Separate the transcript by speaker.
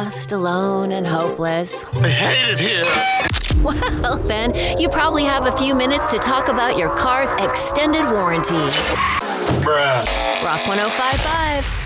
Speaker 1: lost, alone, and hopeless?
Speaker 2: I hate it here.
Speaker 1: Well, then, you probably have a few minutes to talk about your car's extended warranty.
Speaker 2: Bruh.
Speaker 1: Rock 105.5.